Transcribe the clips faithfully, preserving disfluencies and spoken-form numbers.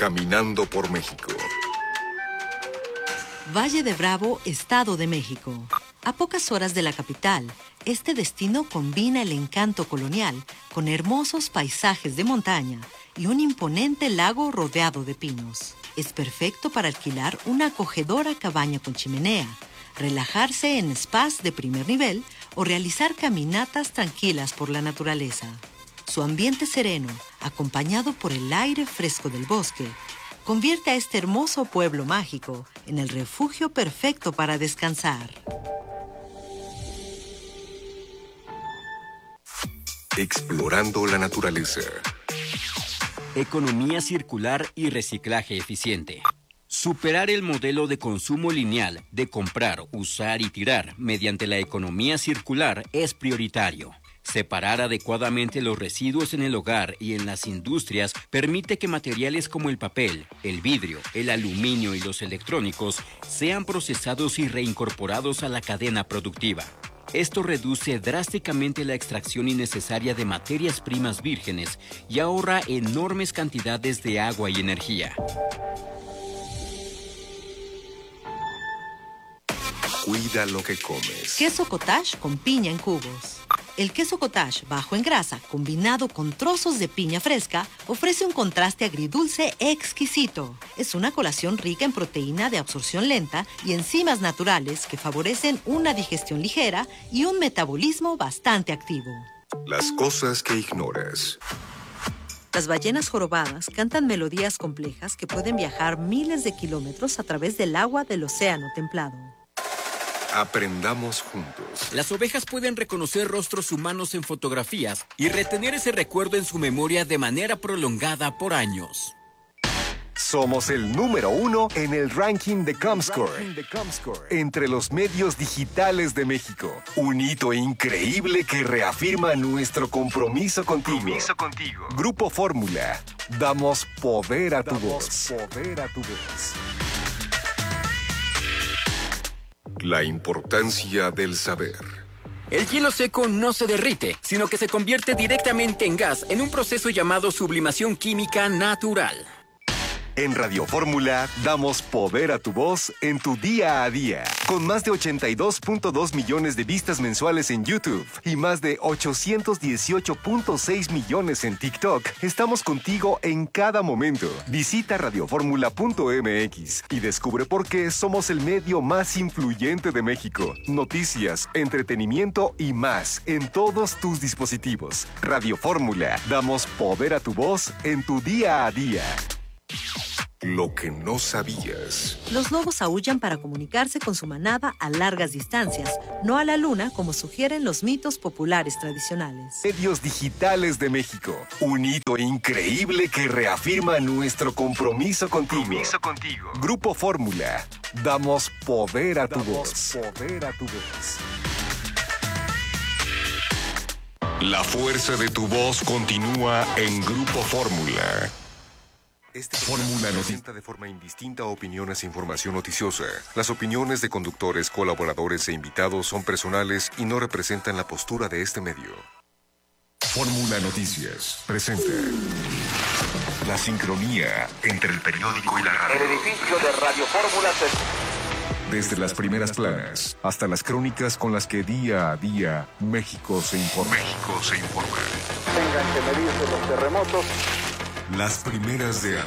Caminando por México. Valle de Bravo, Estado de México. A pocas horas de la capital, este destino combina el encanto colonial con hermosos paisajes de montaña y un imponente lago rodeado de pinos. Es perfecto para alquilar una acogedora cabaña con chimenea, relajarse en spas de primer nivel o realizar caminatas tranquilas por la naturaleza. Su ambiente sereno, acompañado por el aire fresco del bosque, convierte a este hermoso pueblo mágico en el refugio perfecto para descansar. Explorando la naturaleza. Economía circular y reciclaje eficiente. Superar el modelo de consumo lineal de comprar, usar y tirar mediante la economía circular es prioritario. Separar adecuadamente los residuos en el hogar y en las industrias permite que materiales como el papel, el vidrio, el aluminio y los electrónicos sean procesados y reincorporados a la cadena productiva. Esto reduce drásticamente la extracción innecesaria de materias primas vírgenes y ahorra enormes cantidades de agua y energía. Cuida lo que comes. Queso cottage con piña en cubos. El queso cottage bajo en grasa, combinado con trozos de piña fresca, ofrece un contraste agridulce exquisito. Es una colación rica en proteína de absorción lenta y enzimas naturales que favorecen una digestión ligera y un metabolismo bastante activo. Las cosas que ignoras. Las ballenas jorobadas cantan melodías complejas que pueden viajar miles de kilómetros a través del agua del océano templado. Aprendamos juntos. Las ovejas pueden reconocer rostros humanos en fotografías y retener ese recuerdo en su memoria de manera prolongada por años. Somos el número uno en el ranking de Comscore, entre los medios digitales de México. Un hito increíble que reafirma nuestro compromiso contigo. Compromiso contigo. Grupo Fórmula. Damos poder a tu voz. Poder a tu voz. La importancia del saber. El hielo seco no se derrite, sino que se convierte directamente en gas en un proceso llamado sublimación química natural. En Radio Fórmula, damos poder a tu voz en tu día a día. Con más de ochenta y dos punto dos millones de vistas mensuales en YouTube y más de ochocientos dieciocho punto seis millones en TikTok, estamos contigo en cada momento. Visita radioformula punto m x y descubre por qué somos el medio más influyente de México. Noticias, entretenimiento y más en todos tus dispositivos. Radio Fórmula, damos poder a tu voz en tu día a día. Lo que no sabías. Los lobos aúllan para comunicarse con su manada a largas distancias, no a la luna como sugieren los mitos populares tradicionales. Medios digitales de México. Un hito increíble que reafirma nuestro compromiso contigo. Compromiso contigo. Grupo Fórmula. Damos poder a tu Damos voz. Poder a tu voz. La fuerza de tu voz continúa en Grupo Fórmula. Este Fórmula no presenta de forma indistinta opiniones e información noticiosa. Las opiniones de conductores, colaboradores e invitados son personales y no representan la postura de este medio. Fórmula Noticias presenta la sincronía entre el periódico y la radio. El edificio de Radio Fórmula se... Desde las primeras planas hasta las crónicas con las que día a día México se informa. México se informa. Tengan que medirse los terremotos. Las primeras de Anda.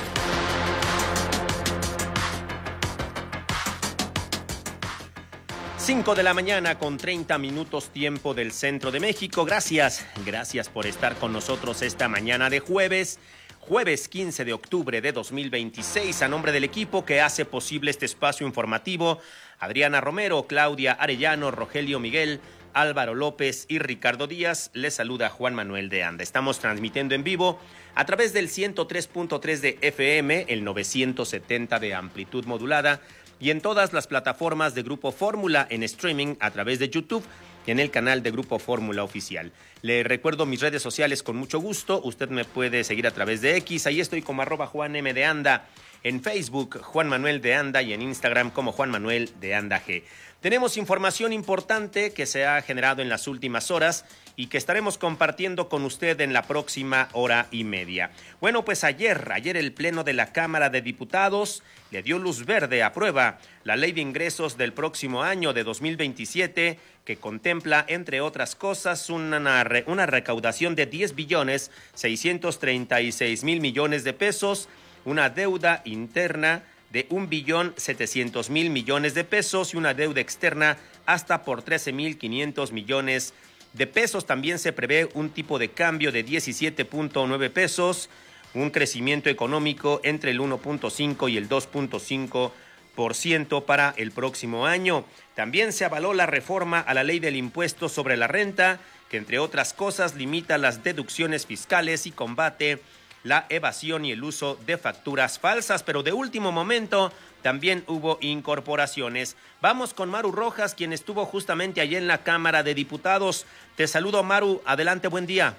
cinco de la mañana con treinta minutos tiempo del centro de México. Gracias, gracias por estar con nosotros esta mañana de jueves. Jueves quince de octubre de dos mil veintiséis, a nombre del equipo que hace posible este espacio informativo, Adriana Romero, Claudia Arellano, Rogelio Miguel, Álvaro López y Ricardo Díaz, les saluda Juan Manuel de Anda. Estamos transmitiendo en vivo a través del ciento tres punto tres de F M, el novecientos setenta de amplitud modulada y en todas las plataformas de Grupo Fórmula en streaming a través de YouTube y en el canal de Grupo Fórmula Oficial. Le recuerdo mis redes sociales con mucho gusto. Usted me puede seguir a través de X, ahí estoy como arroba Juan M de Anda. en Facebook Juan Manuel de Anda y en Instagram como Juan Manuel de Anda G. Tenemos información importante que se ha generado en las últimas horas y que estaremos compartiendo con usted en la próxima hora y media. Bueno, pues ayer, ayer el Pleno de la Cámara de Diputados le dio luz verde, aprueba la Ley de Ingresos del próximo año de dos mil veintisiete, que contempla, entre otras cosas, una, una recaudación de diez billones seiscientos treinta y seis mil millones de pesos, una deuda interna de un billón setecientos mil millones de pesos y una deuda externa hasta por trece mil quinientos millones de pesos. También se prevé un tipo de cambio de diecisiete punto nueve pesos, un crecimiento económico entre el uno punto cinco y el dos punto cinco por ciento para el próximo año. También se avaló la reforma a la ley del impuesto sobre la renta, que entre otras cosas limita las deducciones fiscales y combate la evasión y el uso de facturas falsas, pero de último momento también hubo incorporaciones. Vamos con Maru Rojas, quien estuvo justamente allí en la Cámara de Diputados. Te saludo, Maru, adelante, buen día.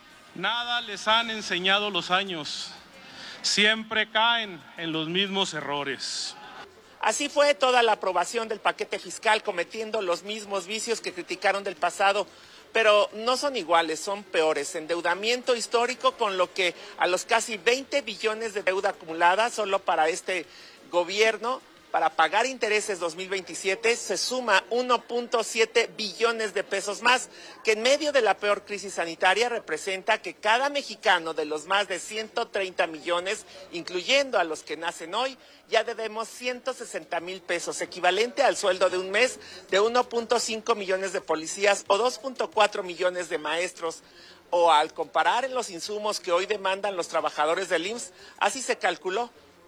Nada les han enseñado los años, siempre caen en los mismos errores. Así fue toda la aprobación del paquete fiscal, cometiendo los mismos vicios que criticaron del pasado. Pero no son iguales, son peores. Endeudamiento histórico, con lo que a los casi veinte billones de deuda acumulada solo para este gobierno, para pagar intereses dos mil veintisiete, se suma uno punto siete billones de pesos más, que en medio de la peor crisis sanitaria representa que cada mexicano de los más de ciento treinta millones, incluyendo a los que nacen hoy, ya debemos ciento sesenta mil pesos, equivalente al sueldo de un mes de uno punto cinco millones de policías o dos punto cuatro millones de maestros. O al comparar en los insumos que hoy demandan los trabajadores del I M S S, así se calculó.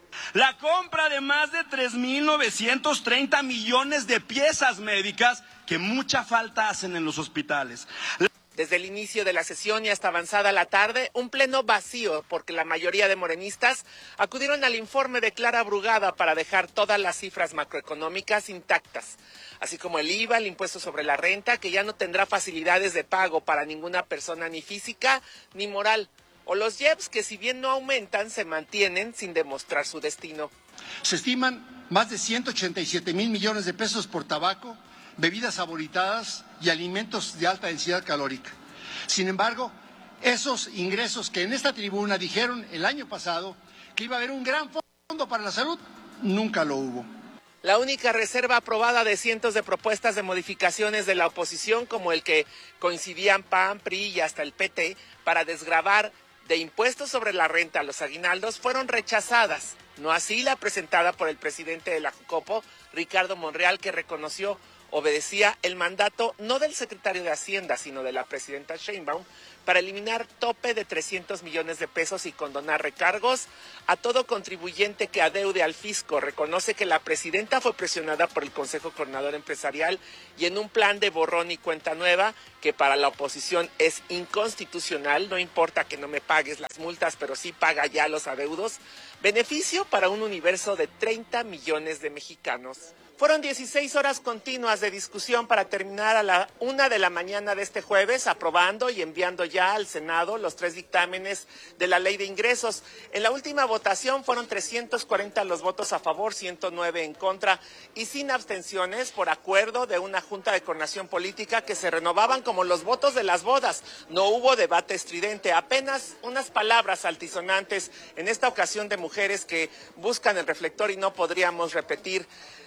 La compra de más de tres mil novecientos treinta millones de piezas médicas que mucha falta hacen en los hospitales. Desde el inicio de la sesión y hasta avanzada la tarde, un pleno vacío, porque la mayoría de morenistas acudieron al informe de Clara Brugada para dejar todas las cifras macroeconómicas intactas, así como el I V A, el impuesto sobre la renta, que ya no tendrá facilidades de pago para ninguna persona ni física ni moral, o los I E P S, que si bien no aumentan, se mantienen sin demostrar su destino. Se estiman más de ciento ochenta y siete mil millones de pesos por tabaco, bebidas saboritadas y alimentos de alta densidad calórica. Sin embargo, esos ingresos que en esta tribuna dijeron el año pasado que iba a haber un gran fondo para la salud, nunca lo hubo. La única reserva aprobada de cientos de propuestas de modificaciones de la oposición, como el que coincidían P A N, P R I y hasta el P T, para desgravar de impuestos sobre la renta a los aguinaldos, fueron rechazadas. No así la presentada por el presidente de la Jucopo, Ricardo Monreal, que reconoció obedecía el mandato no del secretario de Hacienda, sino de la presidenta Sheinbaum, para eliminar tope de trescientos millones de pesos y condonar recargos a todo contribuyente que adeude al fisco. Reconoce que la presidenta fue presionada por el Consejo Coordinador Empresarial y en un plan de borrón y cuenta nueva, que para la oposición es inconstitucional, no importa que no me pagues las multas, pero sí paga ya los adeudos, beneficio para un universo de treinta millones de mexicanos. Fueron dieciséis horas continuas de discusión para terminar a la una de la mañana de este jueves, aprobando y enviando ya al Senado los tres dictámenes de la Ley de Ingresos. En la última votación fueron trescientos cuarenta los votos a favor, ciento nueve en contra y sin abstenciones, por acuerdo de una Junta de Coordinación Política que se renovaban como los votos de las bodas. No hubo debate estridente, apenas unas palabras altisonantes, en esta ocasión de mujeres que buscan el reflector y no podríamos repetir.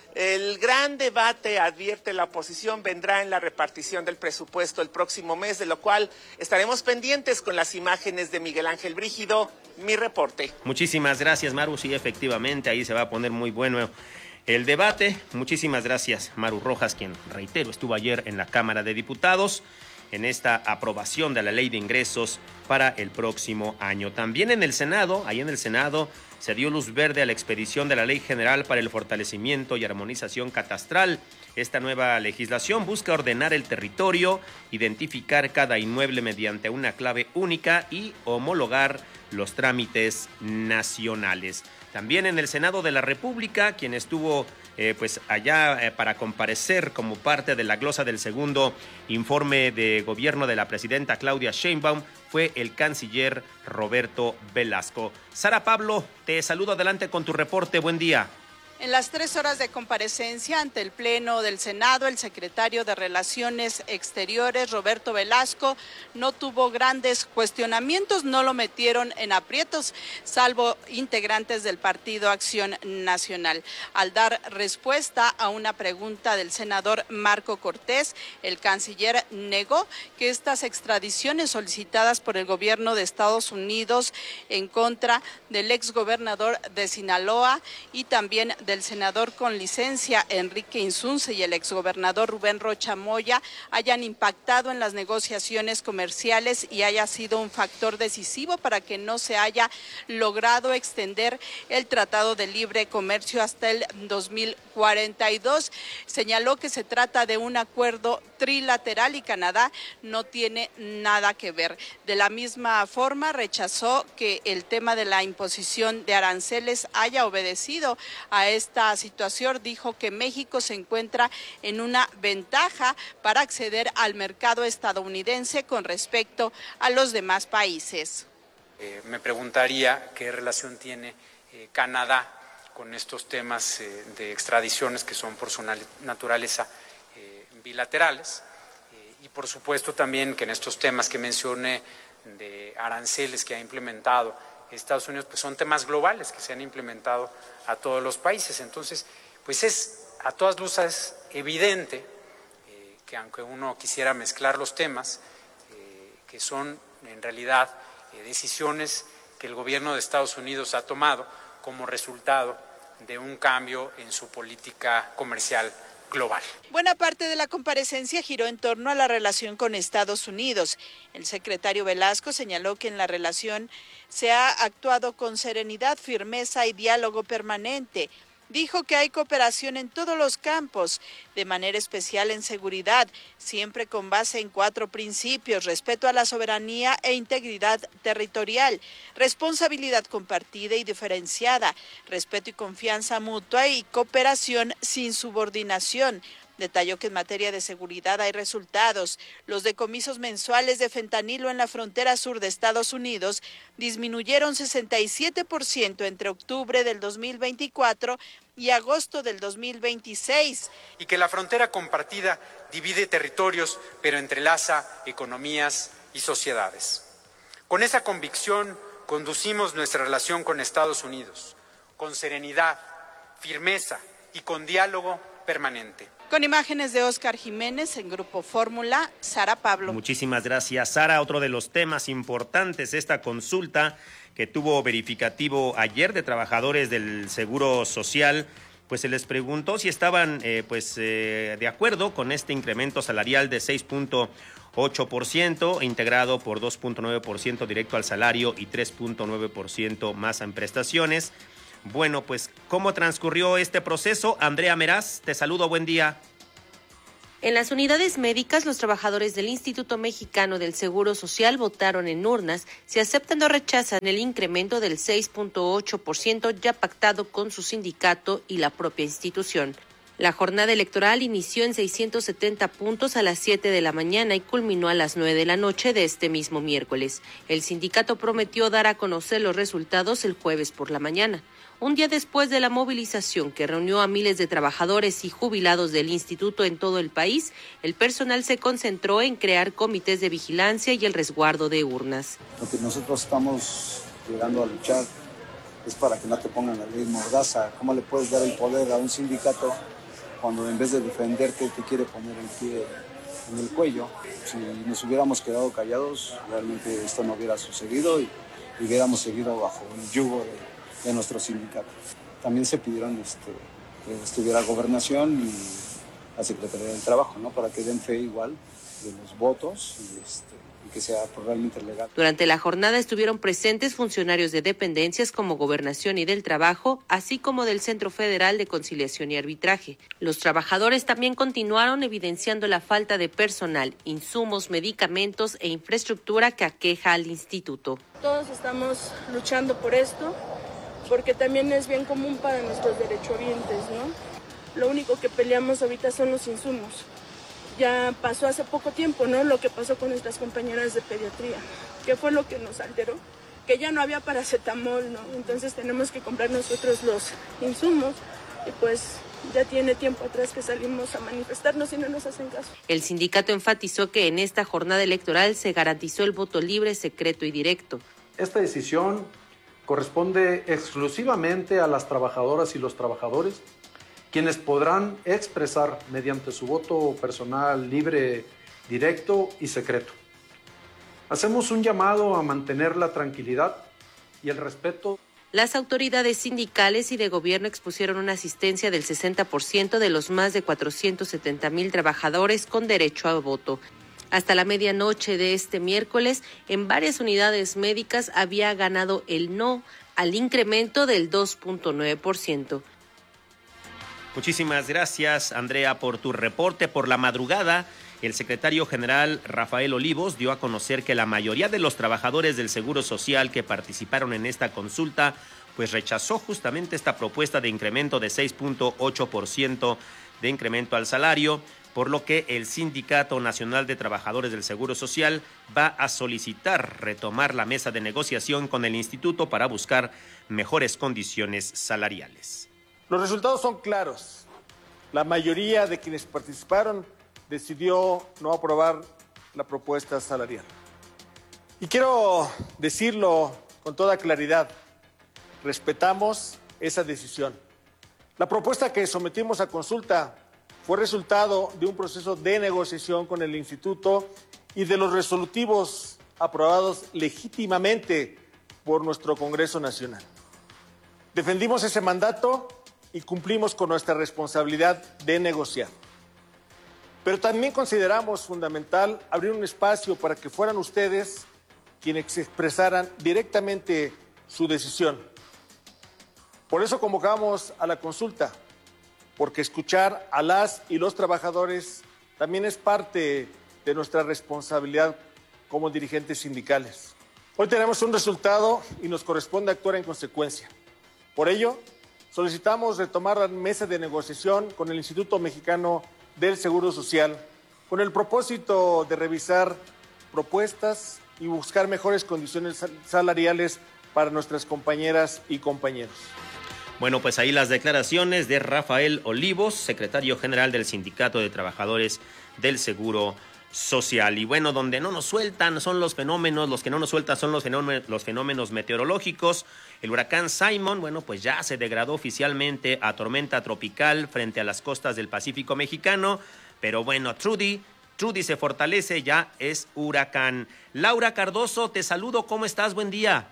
El gran debate, advierte la oposición, vendrá en la repartición del presupuesto el próximo mes, de lo cual estaremos pendientes con las imágenes de Miguel Ángel Brígido. Mi reporte. Muchísimas gracias, Maru. Sí, efectivamente, ahí se va a poner muy bueno el debate. Muchísimas gracias, Maru Rojas, quien, reitero, estuvo ayer en la Cámara de Diputados en esta aprobación de la Ley de Ingresos para el próximo año. También en el Senado, ahí en el Senado, se dio luz verde a la expedición de la Ley General para el Fortalecimiento y Armonización Catastral. Esta nueva legislación busca ordenar el territorio, identificar cada inmueble mediante una clave única y homologar los trámites nacionales. También en el Senado de la República, quien estuvo eh, pues allá eh, para comparecer como parte de la glosa del segundo informe de gobierno de la presidenta Claudia Sheinbaum, fue el canciller Roberto Velasco. Sara Pablo, te saludo, adelante con tu reporte, buen día. En las tres horas de comparecencia ante el Pleno del Senado, el secretario de Relaciones Exteriores, Roberto Velasco, no tuvo grandes cuestionamientos, no lo metieron en aprietos, salvo integrantes del Partido Acción Nacional. Al dar respuesta a una pregunta del senador Marco Cortés, el canciller negó que estas extradiciones solicitadas por el gobierno de Estados Unidos en contra del exgobernador de Sinaloa y también del senador con licencia Enrique Insunce y el exgobernador Rubén Rocha Moya hayan impactado en las negociaciones comerciales y haya sido un factor decisivo para que no se haya logrado extender el Tratado de Libre Comercio hasta el dos mil cuarenta y dos. Señaló que se trata de un acuerdo trilateral y Canadá no tiene nada que ver. De la misma forma, rechazó que el tema de la imposición de aranceles haya obedecido a esta situación. Dijo que México se encuentra en una ventaja para acceder al mercado estadounidense con respecto a los demás países. Eh, me preguntaría qué relación tiene eh, Canadá con estos temas eh, de extradiciones que son por su naturaleza eh, bilaterales eh, y por supuesto también que en estos temas que mencioné de aranceles que ha implementado Estados Unidos, pues son temas globales que se han implementado a todos los países. Entonces, pues es a todas luces evidente eh, que aunque uno quisiera mezclar los temas, eh, que son en realidad eh, decisiones que el gobierno de Estados Unidos ha tomado como resultado de un cambio en su política comercial global. Buena parte de la comparecencia giró en torno a la relación con Estados Unidos. El secretario Velasco señaló que en la relación se ha actuado con serenidad, firmeza y diálogo permanente. Dijo que hay cooperación en todos los campos, de manera especial en seguridad, siempre con base en cuatro principios: respeto a la soberanía e integridad territorial, responsabilidad compartida y diferenciada, respeto y confianza mutua y cooperación sin subordinación. Detalló que en materia de seguridad hay resultados. Los decomisos mensuales de fentanilo en la frontera sur de Estados Unidos disminuyeron sesenta y siete por ciento entre octubre del dos mil veinticuatro y agosto del dos mil veintiséis. Y que la frontera compartida divide territorios, pero entrelaza economías y sociedades. Con esa convicción conducimos nuestra relación con Estados Unidos, con serenidad, firmeza y con diálogo permanente. Con imágenes de Óscar Jiménez en Grupo Fórmula, Sara Pablo. Muchísimas gracias, Sara. Otro de los temas importantes, esta consulta que tuvo verificativo ayer de trabajadores del Seguro Social, pues se les preguntó si estaban eh, pues eh, de acuerdo con este incremento salarial de seis punto ocho por ciento, integrado por dos punto nueve por ciento directo al salario y tres punto nueve por ciento más en prestaciones. Bueno, pues, ¿cómo transcurrió este proceso? Andrea Meraz, te saludo, buen día. En las unidades médicas, los trabajadores del Instituto Mexicano del Seguro Social votaron en urnas si aceptan o rechazan el incremento del seis punto ocho por ciento ya pactado con su sindicato y la propia institución. La jornada electoral inició en seiscientos setenta puntos a las siete de la mañana y culminó a las nueve de la noche de este mismo miércoles. El sindicato prometió dar a conocer los resultados el jueves por la mañana. Un día después de la movilización que reunió a miles de trabajadores y jubilados del instituto en todo el país, el personal se concentró en crear comités de vigilancia y el resguardo de urnas. Lo que nosotros estamos llegando a luchar es para que no te pongan la ley mordaza. ¿Cómo le puedes dar el poder a un sindicato cuando en vez de defenderte te quiere poner el pie en el cuello? Si nos hubiéramos quedado callados, realmente esto no hubiera sucedido y hubiéramos seguido bajo el yugo de de nuestro sindicato. También se pidieron este, que estuviera Gobernación y la Secretaría del Trabajo, ¿no? Para que den fe igual de los votos y, este, y que sea realmente legal. Durante la jornada estuvieron presentes funcionarios de dependencias como Gobernación y del Trabajo, así como del Centro Federal de Conciliación y Arbitraje. Los trabajadores también continuaron evidenciando la falta de personal, insumos, medicamentos e infraestructura que aqueja al instituto. Todos estamos luchando por esto, porque también es bien común para nuestros derechohabientes, ¿no? Lo único que peleamos ahorita son los insumos. Ya pasó hace poco tiempo, ¿no? Lo que pasó con nuestras compañeras de pediatría. ¿Qué fue lo que nos alteró? Que ya no había paracetamol, ¿no? Entonces tenemos que comprar nosotros los insumos y pues ya tiene tiempo atrás que salimos a manifestarnos y no nos hacen caso. El sindicato enfatizó que en esta jornada electoral se garantizó el voto libre, secreto y directo. Esta decisión corresponde exclusivamente a las trabajadoras y los trabajadores, quienes podrán expresar mediante su voto personal libre, directo y secreto. Hacemos un llamado a mantener la tranquilidad y el respeto. Las autoridades sindicales y de gobierno expusieron una asistencia del sesenta por ciento de los más de cuatrocientos setenta mil trabajadores con derecho a voto. Hasta la medianoche de este miércoles, en varias unidades médicas había ganado el no al incremento del dos punto nueve por ciento. Muchísimas gracias, Andrea, por tu reporte. Por la madrugada, el secretario general Rafael Olivos dio a conocer que la mayoría de los trabajadores del Seguro Social que participaron en esta consulta pues rechazó justamente esta propuesta de incremento de seis punto ocho por ciento de incremento al salario, por lo que el Sindicato Nacional de Trabajadores del Seguro Social va a solicitar retomar la mesa de negociación con el instituto para buscar mejores condiciones salariales. Los resultados son claros. La mayoría de quienes participaron decidió no aprobar la propuesta salarial. Y quiero decirlo con toda claridad, respetamos esa decisión. La propuesta que sometimos a consulta fue resultado de un proceso de negociación con el instituto y de los resolutivos aprobados legítimamente por nuestro Congreso Nacional. Defendimos ese mandato y cumplimos con nuestra responsabilidad de negociar. Pero también consideramos fundamental abrir un espacio para que fueran ustedes quienes expresaran directamente su decisión. Por eso convocamos a la consulta, porque escuchar a las y los trabajadores también es parte de nuestra responsabilidad como dirigentes sindicales. Hoy tenemos un resultado y nos corresponde actuar en consecuencia. Por ello, solicitamos retomar la mesa de negociación con el Instituto Mexicano del Seguro Social, con el propósito de revisar propuestas y buscar mejores condiciones salariales para nuestras compañeras y compañeros. Bueno, pues ahí las declaraciones de Rafael Olivos, secretario general del Sindicato de Trabajadores del Seguro Social. Y bueno, donde no nos sueltan son los fenómenos, los que no nos sueltan son los fenómenos, los fenómenos meteorológicos. El huracán Simon, bueno, pues ya se degradó oficialmente a tormenta tropical frente a las costas del Pacífico mexicano, pero bueno, Trudy, Trudy se fortalece, ya es huracán. Laura Cardoso, te saludo, ¿cómo estás? Buen día.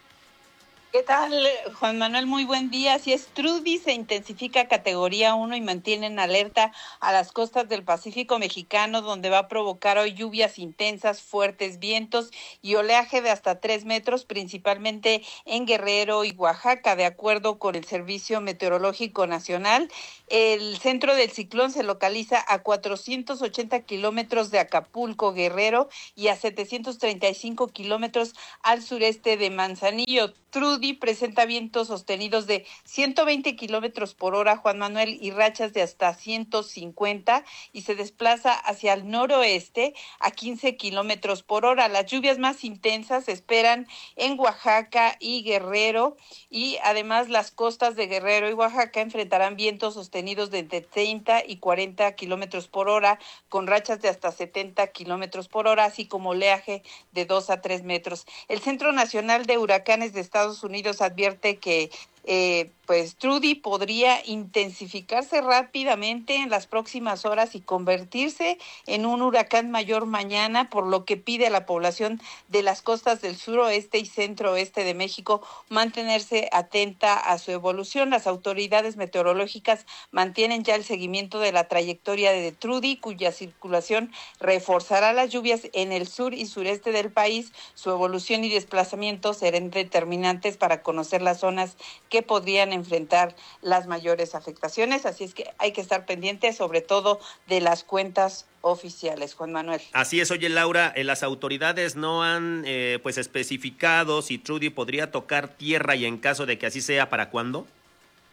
¿Qué tal, Juan Manuel? Muy buen día. Así es, Trudy se intensifica a categoría uno y mantiene en alerta a las costas del Pacífico mexicano, donde va a provocar hoy lluvias intensas, fuertes vientos y oleaje de hasta tres metros, principalmente en Guerrero y Oaxaca, de acuerdo con el Servicio Meteorológico Nacional. El centro del ciclón se localiza a cuatrocientos ochenta kilómetros de Acapulco, Guerrero, y a setecientos treinta y cinco kilómetros al sureste de Manzanillo. Trudy presenta vientos sostenidos de ciento veinte kilómetros por hora, Juan Manuel, y rachas de hasta ciento cincuenta, y se desplaza hacia el noroeste a quince kilómetros por hora. Las lluvias más intensas se esperan en Oaxaca y Guerrero, y además las costas de Guerrero y Oaxaca enfrentarán vientos sostenidos de entre treinta y cuarenta kilómetros por hora, con rachas de hasta setenta kilómetros por hora, así como oleaje de dos a tres metros. El Centro Nacional de Huracanes de Estados Unidos advierte que eh, pues Trudy podría intensificarse rápidamente en las próximas horas y convertirse en un huracán mayor mañana, por lo que pide a la población de las costas del suroeste y centro-oeste de México mantenerse atenta a su evolución. Las autoridades meteorológicas mantienen ya el seguimiento de la trayectoria de Trudy, cuya circulación reforzará las lluvias en el sur y sureste del país. Su evolución y desplazamiento serán determinantes para conocer las zonas que podrían enfrentar las mayores afectaciones, así es que hay que estar pendientes sobre todo de las cuentas oficiales, Juan Manuel. Así es. Oye, Laura, eh, las autoridades no han eh, pues especificado si Trudy podría tocar tierra, y en caso de que así sea, ¿para cuándo?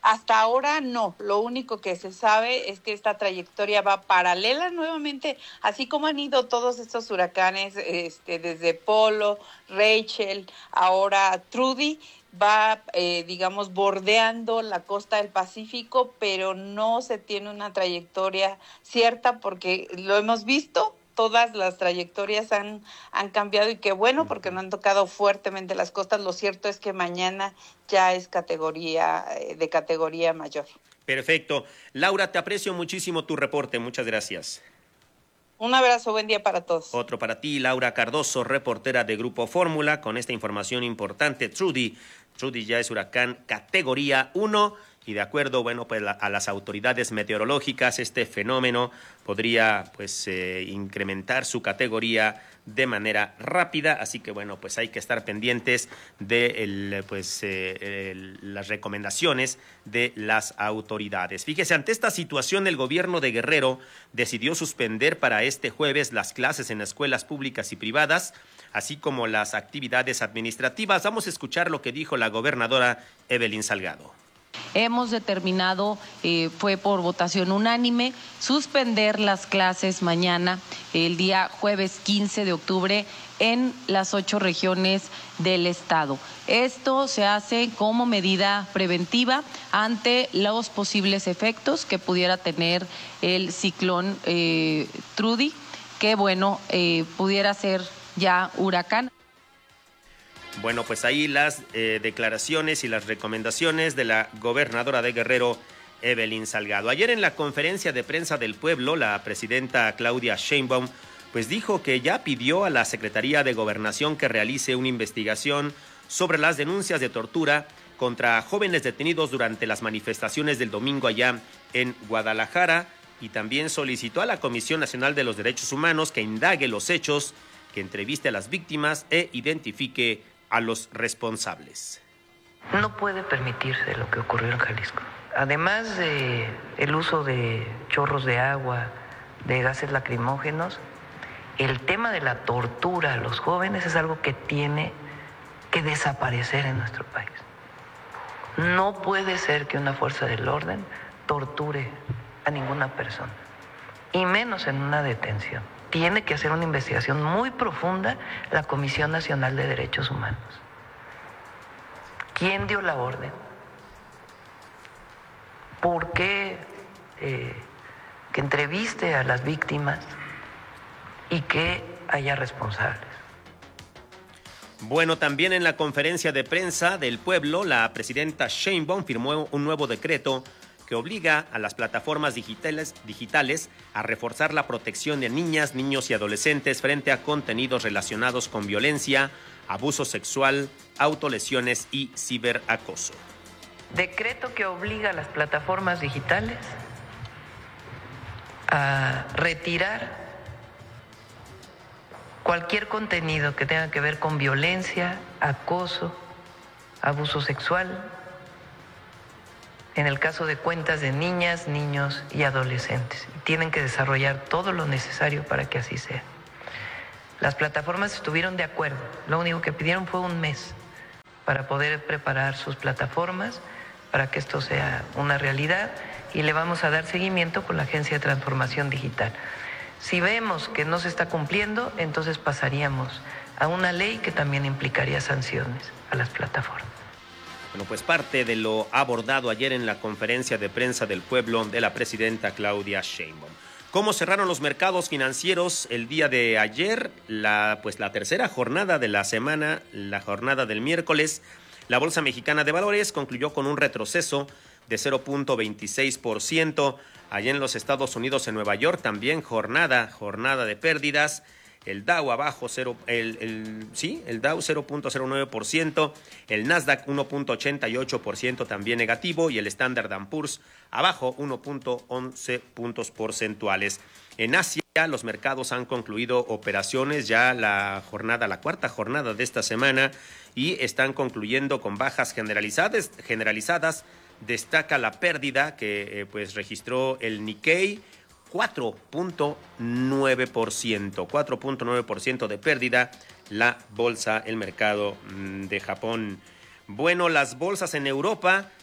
Hasta ahora no, lo único que se sabe es que esta trayectoria va paralela nuevamente, así como han ido todos estos huracanes, este, desde Polo, Rachel, ahora Trudy, va, eh, digamos, bordeando la costa del Pacífico, pero no se tiene una trayectoria cierta porque lo hemos visto. Todas las trayectorias han, han cambiado y qué bueno porque no han tocado fuertemente las costas. Lo cierto es que mañana ya es categoría de categoría mayor. Perfecto. Laura, te aprecio muchísimo tu reporte. Muchas gracias. Un abrazo, buen día para todos. Otro para ti, Laura Cardoso, reportera de Grupo Fórmula, con esta información importante. Trudy, Trudy ya es huracán categoría uno. Y de acuerdo, bueno, pues la, a las autoridades meteorológicas, este fenómeno podría, pues, eh, incrementar su categoría de manera rápida. Así que, bueno, pues hay que estar pendientes de el, pues, eh, el, las recomendaciones de las autoridades. Fíjese, ante esta situación, el gobierno de Guerrero decidió suspender para este jueves las clases en escuelas públicas y privadas, así como las actividades administrativas. Vamos a escuchar lo que dijo la gobernadora Evelyn Salgado. Hemos determinado, eh, fue por votación unánime, suspender las clases mañana, el día jueves quince de octubre, en las ocho regiones del estado. Esto se hace como medida preventiva ante los posibles efectos que pudiera tener el ciclón eh, Trudy, que bueno, eh, pudiera ser ya huracán. Bueno, pues ahí las eh, declaraciones y las recomendaciones de la gobernadora de Guerrero, Evelyn Salgado. Ayer en la conferencia de prensa del pueblo, la presidenta Claudia Sheinbaum, pues dijo que ya pidió a la Secretaría de Gobernación que realice una investigación sobre las denuncias de tortura contra jóvenes detenidos durante las manifestaciones del domingo allá en Guadalajara, y también solicitó a la Comisión Nacional de los Derechos Humanos que indague los hechos, que entreviste a las víctimas e identifique a los responsables. No puede permitirse lo que ocurrió en Jalisco. Además de el uso de chorros de agua, de gases lacrimógenos, el tema de la tortura a los jóvenes es algo que tiene que desaparecer en nuestro país. No puede ser que una fuerza del orden torture a ninguna persona, y menos en una detención. Tiene que hacer una investigación muy profunda la Comisión Nacional de Derechos Humanos. ¿Quién dio la orden? ¿Por qué eh, que entreviste a las víctimas y que haya responsables? Bueno, también en la conferencia de prensa del pueblo, la presidenta Sheinbaum firmó un nuevo decreto que obliga a las plataformas digitales, digitales a reforzar la protección de niñas, niños y adolescentes frente a contenidos relacionados con violencia, abuso sexual, autolesiones y ciberacoso. Decreto que obliga a las plataformas digitales a retirar cualquier contenido que tenga que ver con violencia, acoso, abuso sexual, en el caso de cuentas de niñas, niños y adolescentes. Tienen que desarrollar todo lo necesario para que así sea. Las plataformas estuvieron de acuerdo. Lo único que pidieron fue un mes para poder preparar sus plataformas, para que esto sea una realidad, y le vamos a dar seguimiento con la Agencia de Transformación Digital. Si vemos que no se está cumpliendo, entonces pasaríamos a una ley que también implicaría sanciones a las plataformas. Bueno, pues parte de lo abordado ayer en la conferencia de prensa del pueblo de la presidenta Claudia Sheinbaum. ¿Cómo cerraron los mercados financieros el día de ayer? La, pues la tercera jornada de la semana, la jornada del miércoles. La Bolsa Mexicana de Valores concluyó con un retroceso de cero punto veintiséis por ciento. Allá en los Estados Unidos, en Nueva York, también jornada, jornada de pérdidas. El Dow abajo, cero, el, el, sí, el Dow cero punto cero nueve por ciento, el Nasdaq uno punto ochenta y ocho por ciento también negativo, y el Standard and Poor's abajo uno punto once puntos porcentuales. En Asia, los mercados han concluido operaciones ya la jornada, la cuarta jornada de esta semana, y están concluyendo con bajas generalizadas. generalizadas. Destaca la pérdida que eh, pues registró el Nikkei, cuatro punto nueve por ciento, cuatro punto nueve por ciento de pérdida la bolsa, el mercado de Japón. Bueno, las bolsas en Europa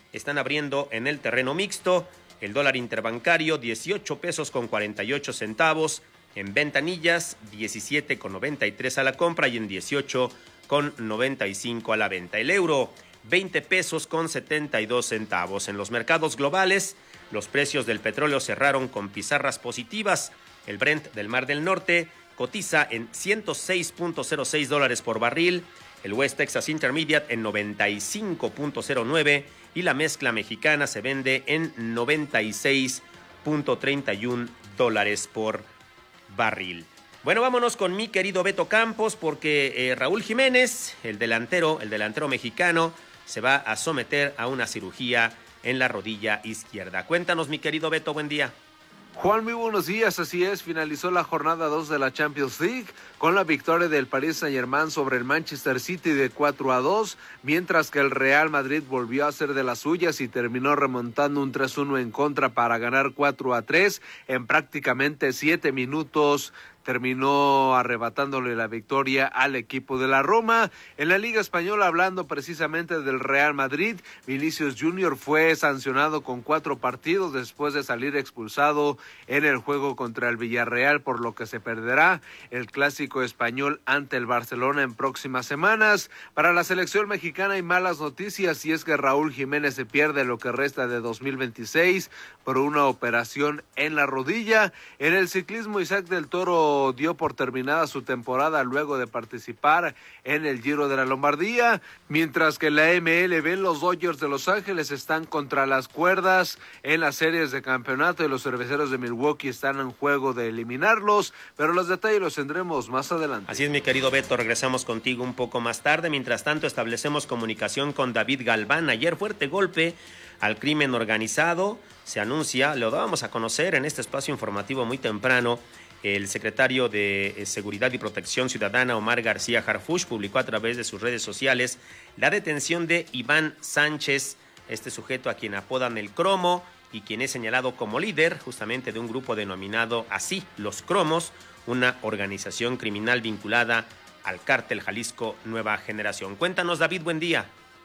están abriendo en el terreno mixto. El dólar interbancario dieciocho pesos con cuarenta y ocho centavos. En ventanillas diecisiete con noventa y tres a la compra y en dieciocho con noventa y cinco a la venta. El euro veinte pesos con setenta y dos centavos. En los mercados globales, los precios del petróleo cerraron con pizarras positivas. El Brent del Mar del Norte cotiza en ciento seis punto cero seis dólares por barril, el West Texas Intermediate en noventa y cinco punto cero nueve y la mezcla mexicana se vende en noventa y seis punto treinta y uno dólares por barril. Bueno, vámonos con mi querido Beto Campos porque eh, Raúl Jiménez, el delantero, el delantero mexicano, se va a someter a una cirugía en la rodilla izquierda. Cuéntanos, mi querido Beto, buen día. Juan, muy buenos días, así es, finalizó la jornada dos de la Champions League con la victoria del Paris Saint-Germain sobre el Manchester City de cuatro a dos, mientras que el Real Madrid volvió a hacer de las suyas y terminó remontando un tres uno en contra para ganar cuatro a tres en prácticamente siete minutos. Terminó arrebatándole la victoria al equipo de la Roma. En la Liga Española, hablando precisamente del Real Madrid, Vinicius Junior fue sancionado con cuatro partidos después de salir expulsado en el juego contra el Villarreal, por lo que se perderá el clásico español ante el Barcelona en próximas semanas. Para la selección mexicana hay malas noticias, y es que Raúl Jiménez se pierde lo que resta de dos mil veintiséis por una operación en la rodilla. En el ciclismo, Isaac del Toro dio por terminada su temporada luego de participar en el Giro de la Lombardía, mientras que la M L B, los Dodgers de Los Ángeles están contra las cuerdas en las series de campeonato y los cerveceros de Milwaukee están en juego de eliminarlos, pero los detalles los tendremos más adelante. Así es, mi querido Beto, regresamos contigo un poco más tarde. Mientras tanto, establecemos comunicación con David Galván. Ayer, fuerte golpe al crimen organizado, se anuncia, lo dábamos a conocer en este espacio informativo muy temprano. El secretario de Seguridad y Protección Ciudadana, Omar García Harfuch, publicó a través de sus redes sociales la detención de Iván Sánchez, este sujeto a quien apodan el Cromo y quien es señalado como líder justamente de un grupo denominado así, Los Cromos, una organización criminal vinculada al cártel Jalisco Nueva Generación. Cuéntanos, David, buen día.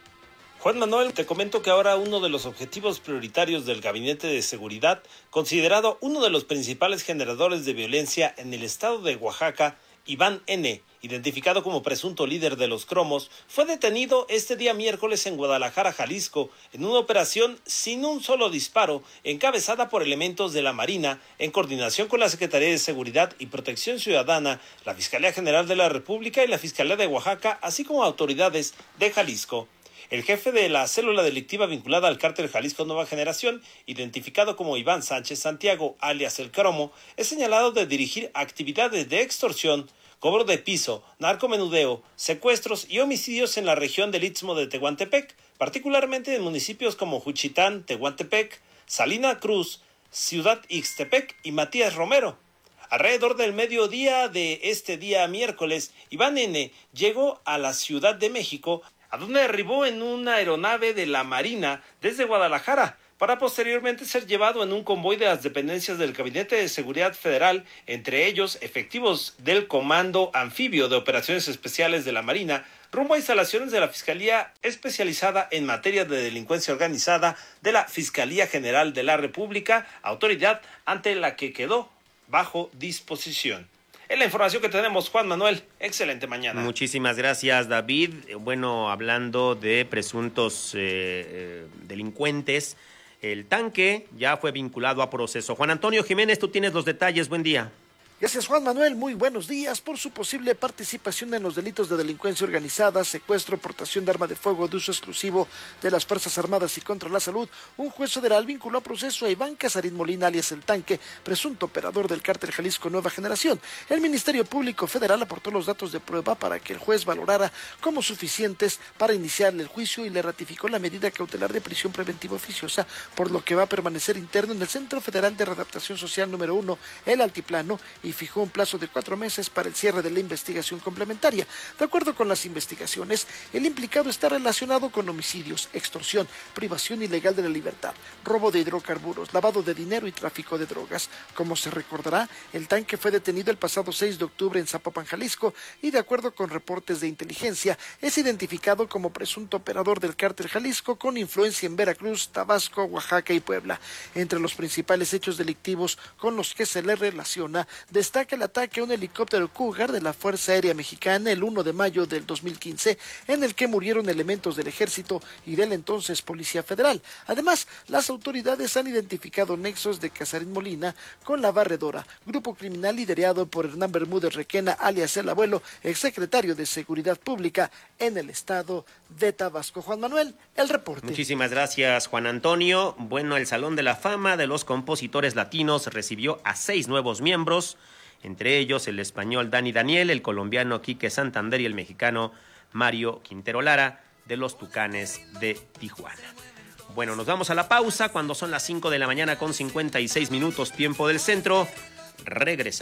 Juan Manuel, te comento que ahora uno de los objetivos prioritarios del Gabinete de Seguridad, considerado uno de los principales generadores de violencia en el estado de Oaxaca, Iván N., identificado como presunto líder de los Cromos, fue detenido este día miércoles en Guadalajara, Jalisco, en una operación sin un solo disparo, encabezada por elementos de la Marina, en coordinación con la Secretaría de Seguridad y Protección Ciudadana, la Fiscalía General de la República y la Fiscalía de Oaxaca, así como autoridades de Jalisco. El jefe de la célula delictiva vinculada al cártel Jalisco Nueva Generación, identificado como Iván Sánchez Santiago, alias El Cromo, es señalado de dirigir actividades de extorsión, cobro de piso, narcomenudeo, secuestros y homicidios en la región del Istmo de Tehuantepec, particularmente en municipios como Juchitán, Tehuantepec, Salina Cruz, Ciudad Ixtepec y Matías Romero. Alrededor del mediodía de este día miércoles, Iván N. llegó a la Ciudad de México, a donde arribó en una aeronave de la Marina desde Guadalajara, para posteriormente ser llevado en un convoy de las dependencias del Gabinete de Seguridad Federal, entre ellos efectivos del Comando Anfibio de Operaciones Especiales de la Marina, rumbo a instalaciones de la Fiscalía Especializada en Materia de Delincuencia Organizada de la Fiscalía General de la República, autoridad ante la que quedó bajo disposición. Es la información que tenemos, Juan Manuel. Excelente mañana. Muchísimas gracias, David. Bueno, hablando de presuntos eh, eh, delincuentes, el tanque ya fue vinculado a proceso. Juan Antonio Jiménez, tú tienes los detalles. Buen día. Gracias, Juan Manuel. Muy buenos días. Por su posible participación en los delitos de delincuencia organizada, secuestro, portación de arma de fuego de uso exclusivo de las Fuerzas Armadas y contra la salud, un juez federal vinculó a proceso a Iván Casarín Molina, alias El Tanque, presunto operador del cártel Jalisco Nueva Generación. El Ministerio Público Federal aportó los datos de prueba para que el juez valorara como suficientes para iniciarle el juicio y le ratificó la medida cautelar de prisión preventiva oficiosa, por lo que va a permanecer interno en el Centro Federal de Readaptación Social número uno, El Altiplano, y y fijó un plazo de cuatro meses para el cierre de la investigación complementaria. De acuerdo con las investigaciones, el implicado está relacionado con homicidios, extorsión, privación ilegal de la libertad, robo de hidrocarburos, lavado de dinero y tráfico de drogas. Como se recordará, el tanque fue detenido el pasado seis de octubre en Zapopan, Jalisco, y de acuerdo con reportes de inteligencia, es identificado como presunto operador del cártel Jalisco con influencia en Veracruz, Tabasco, Oaxaca y Puebla. Entre los principales hechos delictivos con los que se le relaciona, destaca el ataque a un helicóptero Cougar de la Fuerza Aérea Mexicana el primero de mayo del dos mil quince, en el que murieron elementos del Ejército y del entonces Policía Federal. Además, las autoridades han identificado nexos de Casarín Molina con La Barredora, grupo criminal liderado por Hernán Bermúdez Requena, alias El Abuelo, exsecretario de Seguridad Pública en el estado de Tabasco. Juan Manuel, el reporte. Muchísimas gracias, Juan Antonio. Bueno, el Salón de la Fama de los Compositores Latinos recibió a seis nuevos miembros, entre ellos el español Dani Daniel, el colombiano Quique Santander y el mexicano Mario Quintero Lara, de los Tucanes de Tijuana. Bueno, nos vamos a la pausa cuando son las cinco de la mañana con cincuenta y seis minutos, tiempo del centro. Regresamos.